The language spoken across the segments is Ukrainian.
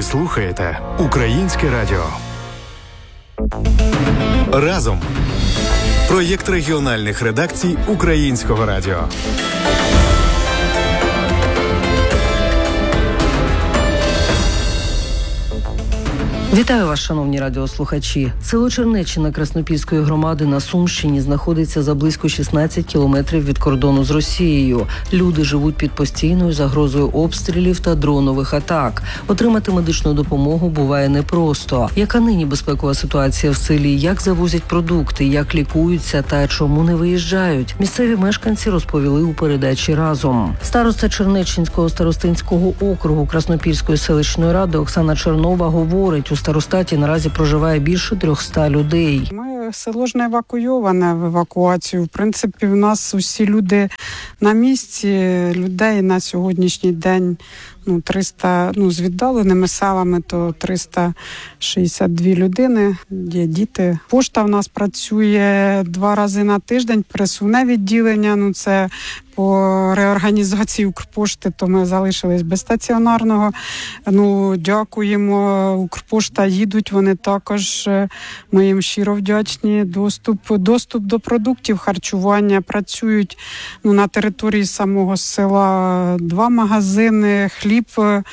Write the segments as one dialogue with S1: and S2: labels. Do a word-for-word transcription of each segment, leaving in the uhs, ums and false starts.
S1: Ви слухаєте Українське радіо. Разом. Проєкт регіональних редакцій Українського радіо.
S2: Вітаю вас, шановні радіослухачі. Село Чернеччина Краснопільської громади на Сумщині знаходиться за близько шістнадцять кілометрів від кордону з Росією. Люди живуть під постійною загрозою обстрілів та дронових атак. Отримати медичну допомогу буває непросто. Яка нині безпекова ситуація в селі? Як завозять продукти? Як лікуються та чому не виїжджають? Місцеві мешканці розповіли у передачі «Разом». Староста Чернеччинського старостинського округу Краснопільської селищної ради Оксана Чернова говорить, у старостаті наразі проживає більше трьохста людей.
S3: Ми село ж не евакуйоване в евакуацію. В принципі, в нас усі люди на місці. Людей на сьогоднішній день ну, триста, ну, з віддаленими селами, то триста шістдесят дві людини, є діти. Пошта в нас працює два рази на тиждень, пересувне відділення, ну це по реорганізації Укрпошти, то ми залишились без стаціонарного. Ну, дякуємо, Укрпошта їдуть, вони також, ми їм щиро вдячні. Доступ, доступ до продуктів харчування, працюють ну, на території самого села два магазини, хліб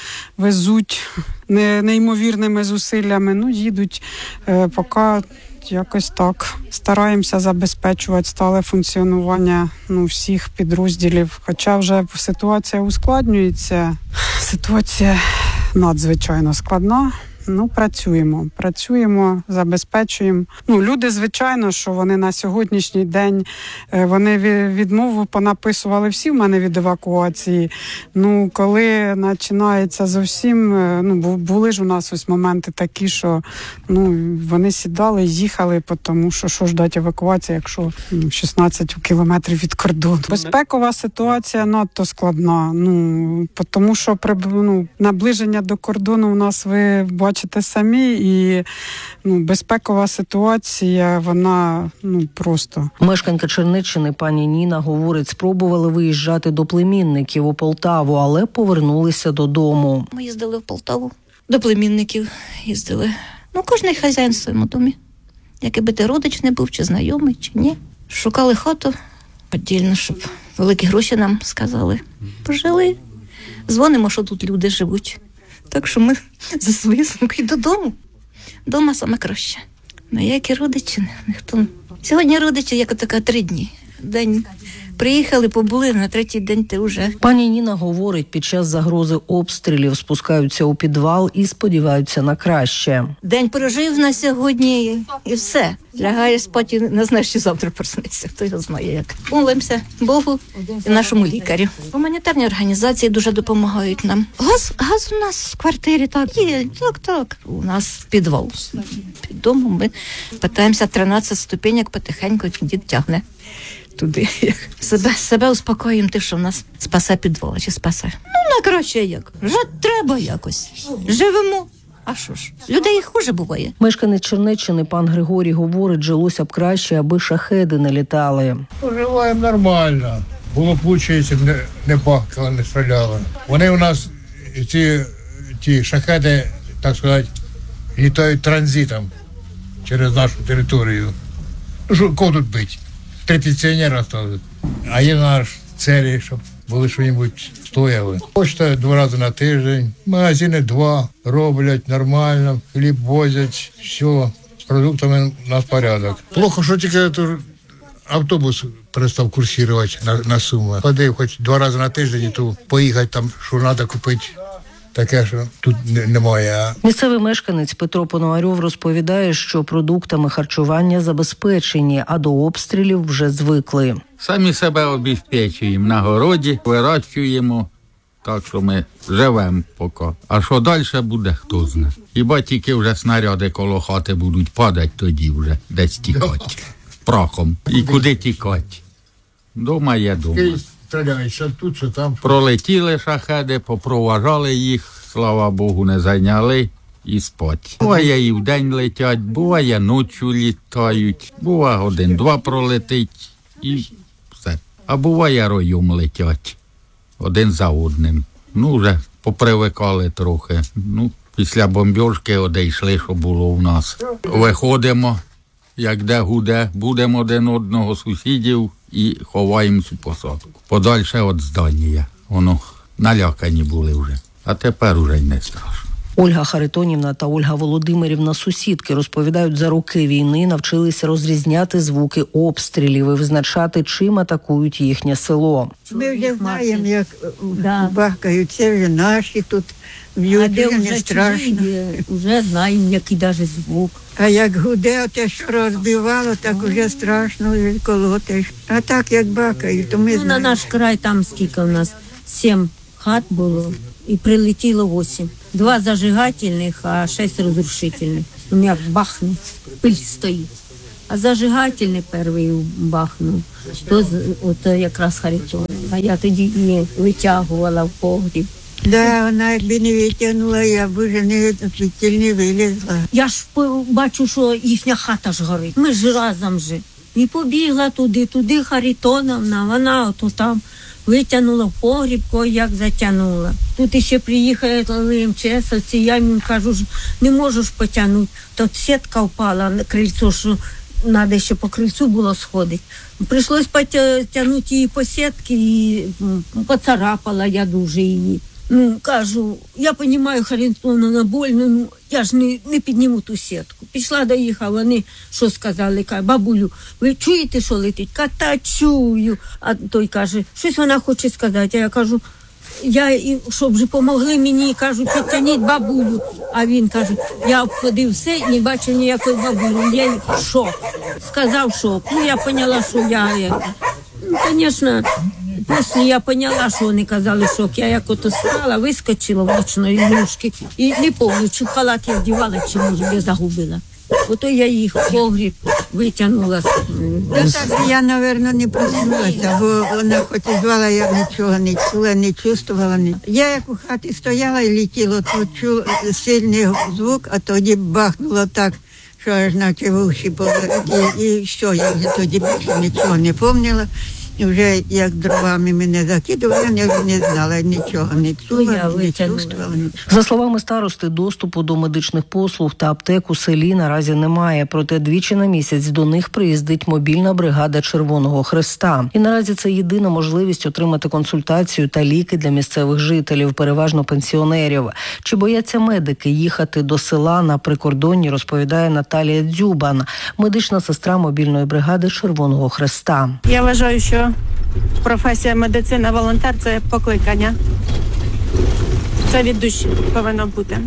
S3: везуть не, неймовірними зусиллями, ну, їдуть е, поки якось так. Стараємося забезпечувати стале функціонування ну, всіх підрозділів. Хоча вже ситуація ускладнюється, ситуація надзвичайно складна. Ну, працюємо, працюємо, забезпечуємо. Ну, люди, звичайно, що вони на сьогоднішній день, вони відмову понаписували всі в мене від евакуації. Ну, коли починається зовсім, ну, були ж у нас ось моменти такі, що, ну, вони сідали, їхали, тому що, що ждать евакуації, якщо ну, шістнадцять кілометрів від кордону. Безпекова ситуація надто складна, ну, тому що при, ну, наближення до кордону у нас, ви бачите, Бачите самі, і ну, безпекова ситуація, вона ну просто.
S2: Мешканка Чернеччини пані Ніна говорить, спробували виїжджати до племінників у Полтаву, але повернулися додому.
S4: Ми їздили в Полтаву, до племінників їздили. Ну, кожний хазяїн в своєму домі. Який би ти родич не був, чи знайомий, чи ні. Шукали хату віддільно, щоб великі гроші нам сказали. Пожили. Дзвонимо, що тут люди живуть. Так що ми за свої сумки додому. Дома саме краще. Ніякі родичі, ніхто. Сьогодні родичі, як така, три дні. День приїхали, побули, на третій день ти вже.
S2: Пані Ніна говорить, під час загрози обстрілів спускаються у підвал і сподіваються на краще.
S4: День прожив на сьогодні і все. Лягає спати, не знаєш, що завтра проснеться. Хто його знає як. Молимося Богу і нашому лікарю. Гуманітарні організації дуже допомагають нам. Газ, газ у нас в квартирі так є, так, так. У нас підвал. Під домом ми питаємося тринадцять ступенек потихеньку, дід тягне туди. Себе, себе успокоїмо тим, що в нас спасе підвал, чи спасе. Ну, на краще як. Жити треба якось. Живемо. А що ж, людей хуже буває.
S2: Мешканець Чернеччини пан Григорій говорить, жилося б краще, аби шахеди не літали.
S5: Поживаємо нормально. Було б лучше, якщо б не, не бахкали, не стріляли. Вони у нас, ці, ті шахеди, так сказати, літають транзитом через нашу територію. Ну, що, кого тут бить? Три пенсіонери остались. А є наш цілі, щоб були що-небудь стояли. Почта два рази на тиждень, магазини два, роблять нормально, хліб возять, все, з продуктами у нас порядок. Плохо, що тільки автобус перестав курсувати на, на Суми. Ходив хоч два рази на тиждень, і то поїхати там, що треба купити. Таке, що тут немає.
S2: Місцевий мешканець Петро Пономарьов розповідає, що продуктами харчування забезпечені, а до обстрілів вже звикли.
S6: Самі себе обезпечуємо на городі, вирощуємо, так що ми живемо поки. А що далі буде, хто знає. Хіба тільки вже снаряди коло хати будуть падати, тоді вже десь тікати. Прахом. І куди тікати? Дома є дома.
S5: Стріляють, що тут, що там.
S6: Пролетіли шахеди, попроважали їх, слава Богу, не зайняли і спать. Буває і вдень летять, буває ночі літають, буває годин-два пролетить і все. А буває роєм летять один за одним. Ну, вже попривикали трохи. Ну, Після бомбьошки одійшли, що було у нас. Виходимо, як де гуде, будемо один одного сусідів і ховаємо цю посадку. Подальше від здання. Воно налякані були вже, а тепер уже й не страшно.
S2: Ольга Харитонівна та Ольга Володимирівна, сусідки, розповідають, за роки війни навчилися розрізняти звуки обстрілів і визначати, чим атакують їхнє село.
S7: Ми вже знаємо, як
S8: Да.
S7: бахкають, це вже наші тут б'ють,
S8: А де
S7: вже не
S8: вже
S7: страшно.
S8: чужі, вже знаємо, який даже звук.
S7: А як гуде, те, що розбивало, так вже страшно, вже колотиш. А так, як бахають, то ми
S8: Ну, на
S7: знаємо.
S8: наш край там скільки у нас? Сім хат було і прилетіло восім. Два зажигательних, а шість розрушительних. У мене бахнув, пиль стоїть. А зажигательний перший бахнув, то з- от якраз Харитон. А я тоді її витягувала в погріб.
S7: Да, вона якби не витягнула, я б вже не, звідти не вилізла.
S8: Я ж по- бачу, що їхня хата ж горить. Ми ж разом же. І побігла туди, туди Харитоновна, вона ото там витягнула в погріб, кой як затягнула. Тут іще приїхали ем че есовці, я їм кажу, ж, не можу ж потягнути. Тут сітка впала на крильцо, що треба ще по крильцю було сходити. Прийшлось потягнути її по сітці і м, поцарапала я дуже її. Ну, кажу, я розумію, Харитоновна, больно, ну, я ж не, не підніму ту сітку. Пішла до їх, а вони що сказали? Каже, бабулю, ви чуєте, що летить? Ката чую. А той каже, щось вона хоче сказати. А я кажу, я, і, щоб вже помогли мені, кажу, підтягніть бабулю. А він каже, я обходив все і не бачив ніякої бабулі. Я шок. Сказав шок. Ну, я поняла, що я, я ну, звісно, після я поняла, що вони казали шок. Я як ото стала, вискочила в нічної ліжки і не пам'ятаю, чи в халат я вдівала, чи може я загубила. Ото я їх в погріб витягнула.
S7: Та так я, мабуть, не проснулася, бо вона хоч і звала, я нічого не чула, не чувствувала. Ні. Я як у хаті стояла і летіла, то чула сильний звук, а тоді бахнуло так, що аж наче в уші повеликі. І що, я вже тоді більше нічого не пам'ятала. І вже як дровами мене закидували, я вже не знала, нічого не
S8: Я
S7: чула, не
S8: витягнула.
S7: чувствувала. Нічого.
S2: За словами старости, доступу до медичних послуг та аптек у селі наразі немає. Проте двічі на місяць до них приїздить мобільна бригада Червоного Хреста. І наразі це єдина можливість отримати консультацію та ліки для місцевих жителів, переважно пенсіонерів. Чи бояться медики їхати до села на прикордонні, розповідає Наталія Дзюбан, медична сестра мобільної бригади Червоного Хреста.
S9: Я вважаю, що професія медицина, волонтер – це покликання. Це від душі повинно бути.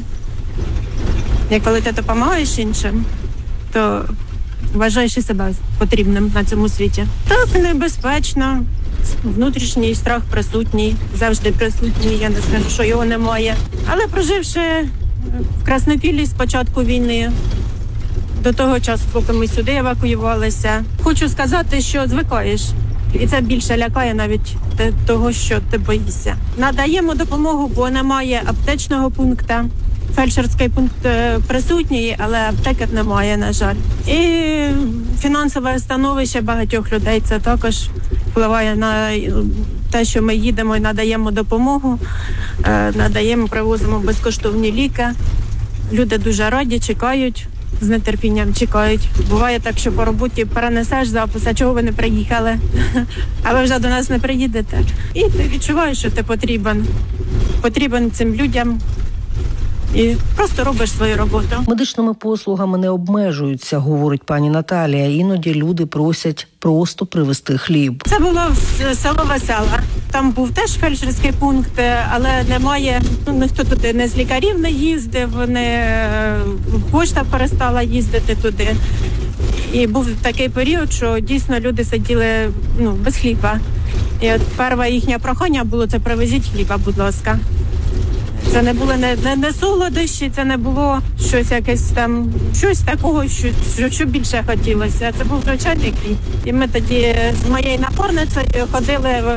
S9: І коли ти допомагаєш іншим, то вважаєш і себе потрібним на цьому світі. Так, небезпечно, внутрішній страх присутній, завжди присутній, я не скажу, що його немає. Але проживши в Краснопіллі з початку війни, до того часу, поки ми сюди евакуювалися, хочу сказати, що звикаєш. І це більше лякає навіть того, що ти боїшся. Надаємо допомогу, бо немає аптечного пункту. Фельдшерський пункт присутній, але аптеки немає, на жаль. І фінансове становище багатьох людей це також впливає на те, що ми їдемо і надаємо допомогу, надаємо, привозимо безкоштовні ліки. Люди дуже раді, чекають. З нетерпінням чекають. Буває так, що по роботі перенесеш запис, а чого ви не приїхали, а ви вже до нас не приїдете. І ти відчуваєш, що ти потрібен. Потрібен цим людям. І просто робиш свою роботу.
S2: Медичними послугами не обмежуються, говорить пані Наталія. Іноді люди просять просто привезти хліб.
S9: Це було в село Весела. Там був теж фельдшерський пункт, але немає, ну, ніхто туди не з лікарів не їздив, не пошта перестала їздити туди. І був такий період, що дійсно люди сиділи ну, без хліба. І от перше їхнє прохання було, це привезіть хліба, будь ласка. Це не було не, не, не солодощі, це не було щось якесь там, щось такого, що, що, що більше хотілося. Це був звичайний хліб. І ми тоді з моєю напарницею ходили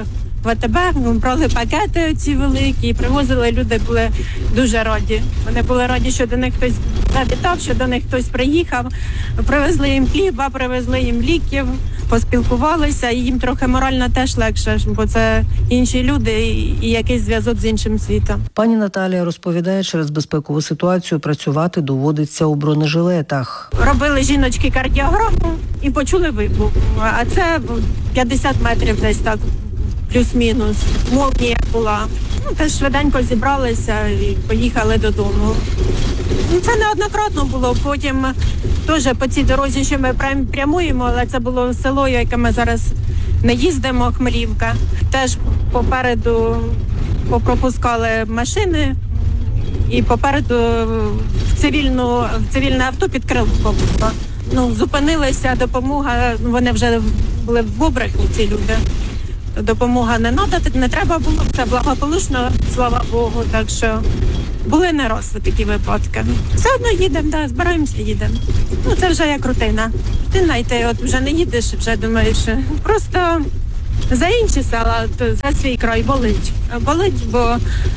S9: в А Те Бе, брали пакети ці великі і привозили. Люди були дуже раді. Вони були раді, що до них хтось завітав, що до них хтось приїхав. Привезли їм хліба, привезли їм ліків, поспілкувалися, і їм трохи морально теж легше, бо це інші люди і якийсь зв'язок з іншим світом.
S2: Пані Наталія розповідає, через безпекову ситуацію працювати доводиться у бронежилетах.
S9: Робили жіночки кардіограму і почули вибух. А це п'ятдесят метрів десь так, плюс-мінус. Молнія була. Ну, теж швиденько зібралися і поїхали додому. Ну, це неоднократно було. Потім теж по цій дорозі, що ми прямуємо, але це було село, яке ми зараз не їздимо, Хмелівка. Теж попереду попропускали машини і попереду в, цивільну, в цивільне авто під крилом попало. Ну, зупинилися, допомога, вони вже були в Бобрику, ці люди. Допомога не надати, не треба було, це благополучно, слава Богу, так що були не раз такі випадки. Все одно їдемо, да, збираємося, їдемо. Ну, це вже як рутина. Рутина, і ти от вже не їдеш, вже думаєш, просто за інші села, за свій край болить. Болить, бо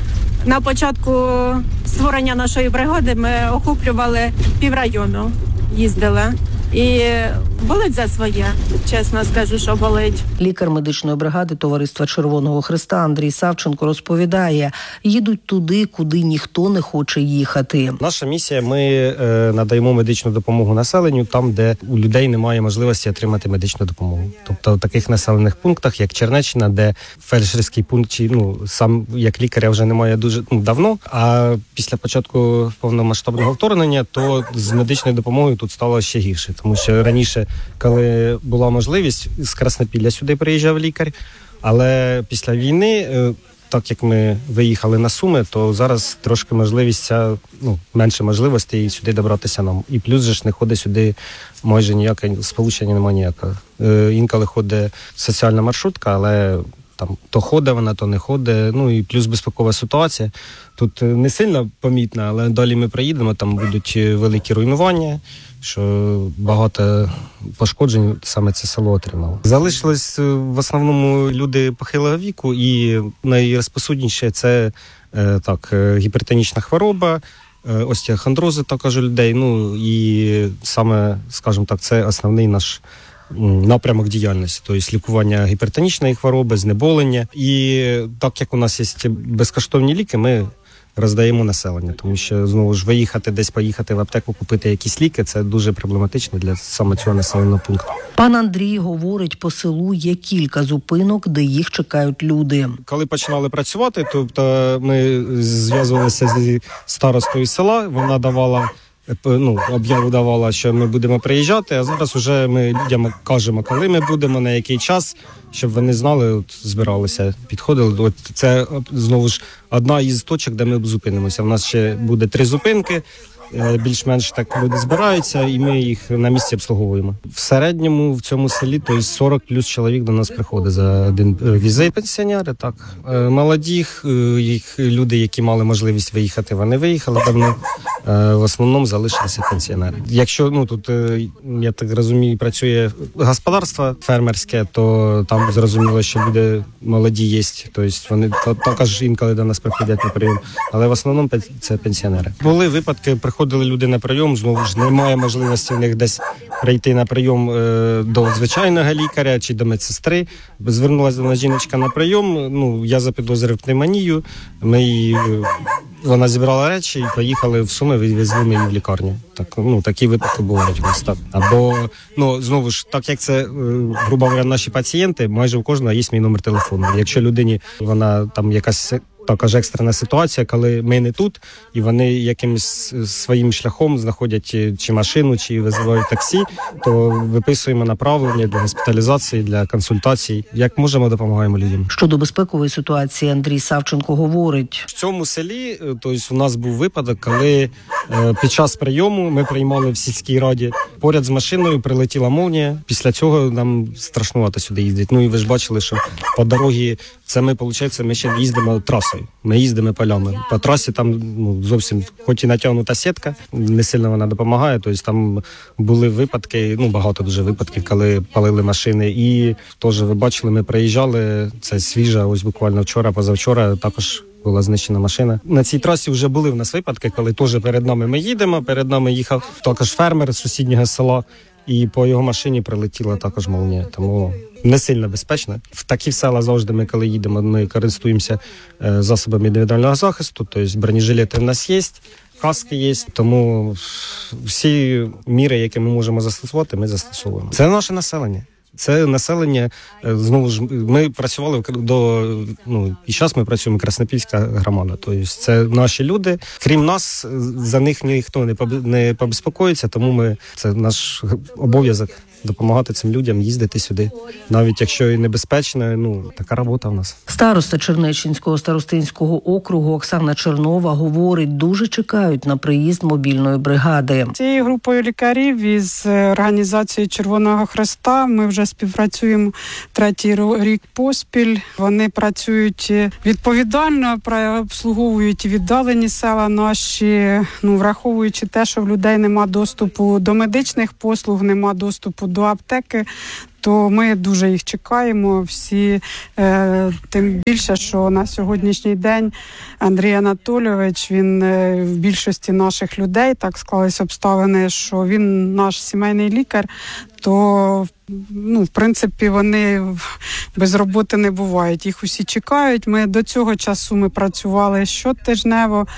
S9: на початку створення нашої бригади ми охоплювали піврайону, їздили. І болить за своє, чесно скажу, що болить.
S2: Лікар медичної бригади Товариства Червоного Хреста Андрій Савченко розповідає, їдуть туди, куди ніхто не хоче їхати.
S10: Наша місія – ми е, надаємо медичну допомогу населенню там, де у людей немає можливості отримати медичну допомогу. Тобто в таких населених пунктах, як Чернеччина, де фельдшерський пункт, чи, ну, сам як лікаря вже немає дуже ну, давно, а після початку повномасштабного вторгнення, то з медичною допомогою тут стало ще гірше. Тому що раніше, коли була можливість, з Краснопілля сюди приїжджав лікар, але після війни, так як ми виїхали на Суми, то зараз трошки можливість, ця, ну, менше можливостей сюди добратися нам. І плюс же ж не ходить сюди майже ніяке, сполучення немає ніякого. Інколи ходить соціальна маршрутка, але там то ходить вона, то не ходить. Ну і плюс безпекова ситуація. Тут не сильно помітна, але далі ми приїдемо, там будуть великі руйнування, що багато пошкоджень саме це село отримало. Залишились в основному люди похилого віку, і найрозпосудніше це так, гіпертонічна хвороба, остеохондрози також у людей. Ну і саме, скажімо так, це основний наш напрямок діяльності, тобто лікування гіпертонічної хвороби, знеболення. І так як у нас є безкоштовні ліки, ми роздаємо населення, тому що, знову ж, виїхати десь, поїхати в аптеку, купити якісь ліки, це дуже проблематично для саме цього населеного пункту.
S2: Пан Андрій говорить, по селу є кілька зупинок, де їх чекають люди.
S10: Коли починали працювати, тобто ми зв'язувалися зі старостою села, вона давала, ну, об'яву давала, що ми будемо приїжджати, а зараз вже ми людям кажемо, коли ми будемо, на який час, щоб вони знали, от, збиралися, підходили. От це, знову ж, одна із точок, де ми зупинимося. У нас ще буде три зупинки, більш-менш так люди збираються, і ми їх на місці обслуговуємо. В середньому в цьому селі, тобто сорок плюс чоловік до нас приходить за один візит. Пенсіонери, так. Молоді, їх люди, які мали можливість виїхати, вони виїхали давно. В основному залишилися пенсіонери. Якщо, ну, тут, я так розумію, працює господарство фермерське, то там зрозуміло, що люди молоді є, тобто вони також інколи до нас приходять на прийом, але в основному це пенсіонери. Були випадки, приходили люди на прийом, знову ж немає можливості в них десь прийти на прийом е, до звичайного лікаря чи до медсестри. Звернулася до нас жіночка на прийом, ну, я запідозрив пневмонію, ми її, вона зібрала речі і поїхали в Суми, відвезли ми її в лікарню. Так, ну, такі випадки бувають у нас, так. Або, ну, знову ж, так як це, грубо говоря, наші пацієнти, майже у кожного є мій номер телефону. Якщо людині, вона там якась також екстрена ситуація, коли ми не тут, і вони якимось своїм шляхом знаходять чи машину, чи визивають таксі, то виписуємо направлення для госпіталізації, для консультацій. Як можемо, допомагаємо людям.
S2: Щодо безпекової ситуації Андрій Савченко говорить.
S10: В цьому селі, тобто, у нас був випадок, коли Е, Під час прийому ми приймали в сільській раді. Поряд з машиною прилетіла молнія. Після цього нам страшнувато сюди їздити. Ну і ви ж бачили, що по дорогі, це ми, виходить, ми ще їздимо трасою. Ми їздимо полями. По трасі там ну, зовсім, хоч і натягнута сітка, не сильно вона допомагає. Тобто там були випадки, ну багато дуже випадків, коли палили машини. І теж ви бачили, ми приїжджали, це свіжа, ось буквально вчора, позавчора також була знищена машина. На цій трасі вже були в нас випадки, коли теж перед нами ми їдемо, перед нами їхав також фермер з сусіднього села, і по його машині прилетіла також молнія. Тому не сильно безпечно. В такі села завжди ми, коли їдемо, ми користуємося засобами індивідуального захисту, тобто бронежилети в нас є, каски є, тому всі міри, які ми можемо застосувати, ми застосовуємо. Це наше населення. Це населення, знову ж, ми працювали до, ну, і зараз ми працюємо, Краснопільська громада. Тобто це наші люди. Крім нас, за них ніхто не не побезпокоїться, тому ми, це наш обов'язок допомагати цим людям, їздити сюди. Навіть якщо і небезпечно, ну, така робота в нас.
S2: Староста Чернеччинського старостинського округу Оксана Чернова говорить, дуже чекають на приїзд мобільної бригади.
S3: Цією групою лікарів із організацією Червоного Хреста ми вже співпрацюємо третій рік поспіль. Вони працюють відповідально, обслуговують віддалені села наші, ну, враховуючи те, що в людей нема доступу до медичних послуг, нема доступу до аптеки, то ми дуже їх чекаємо. Всі, е, тим більше, що на сьогоднішній день Андрій Анатолійович, він е, в більшості наших людей, так склались обставини, що він наш сімейний лікар, то ну, в принципі, вони без роботи не бувають. Їх усі чекають. Ми до цього часу ми працювали щотижнево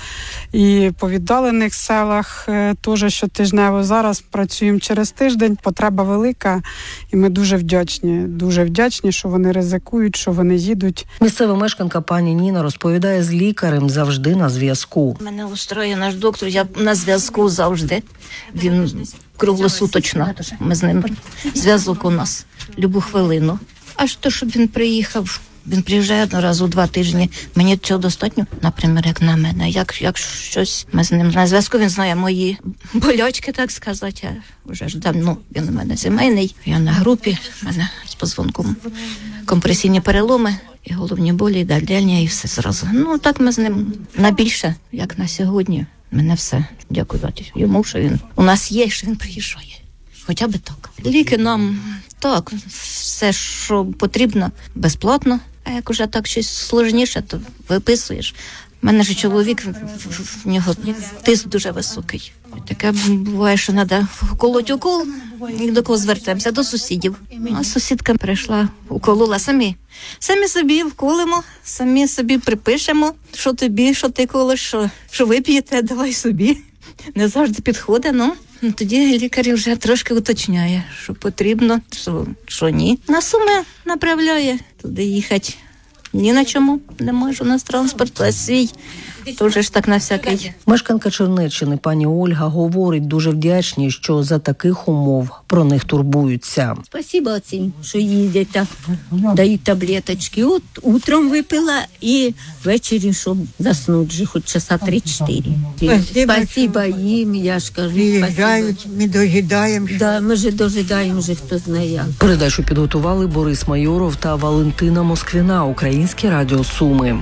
S3: і по віддалених селах е, теж щотижнево. Зараз працюємо через тиждень. Потреба велика, і ми дуже вдячні. Дуже вдячні, що вони ризикують, що вони їдуть.
S2: Місцева мешканка пані Ніна розповідає, з лікарем завжди на зв'язку.
S4: Мене устроює наш доктор, я на зв'язку завжди. Він круглосуточно. Ми з ним зв'язок у нас любу хвилину. Аж то, щоб він приїхав, він приїжджає одного разу у два тижні. Мені цього достатньо, наприклад, як на мене. Як, як щось, ми з ним на зв'язку, він знає мої болячки, так сказати. Я вже ж давно, він у мене сімейний, я на групі, в мене з позвонком компресійні переломи, і головні болі, і дальдельня, і все зразу. Ну, так ми з ним на більше, як на сьогодні. Мене все. Дякувати йому, що він у нас є, що він приїжджає. Хоча б так. Ліки нам, так, все, що потрібно, безплатно. А як уже так щось сложніше, то виписуєш. У мене ж чоловік, в нього тиск дуже високий. Таке буває, що треба колоть укол, і до кого звертаємося? До сусідів. А сусідка прийшла, уколола самі. Самі собі вколимо, самі собі припишемо, що тобі, що ти колиш, що, що ви п'єте, давай собі. Не завжди підходить, ну. Тоді лікар вже трошки уточняє, що потрібно, що, що ні. На Суми направляє, туди їхати ні на чому не можу, у нас транспорт, а свій. То вже ж так на всякий.
S2: Мешканка Чернеччини пані Ольга говорить, дуже вдячні, що за таких умов про них турбуються.
S8: Спасибо цим, що їздять, так, дають таблеточки. От утром випила і ввечері, щоб заснути вже хоч часа три-чотири.
S7: Спасибо,
S8: Спасибо їм, я ж кажу.
S7: Приїжджають, ми дожидаємо.
S8: Да, ми вже дожидаємо, вже хто знає як.
S2: Передачу підготували Борис Майоров та Валентина Москвіна, Українське радіо Суми.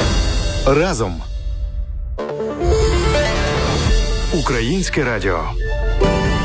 S1: Разом. Українське радіо.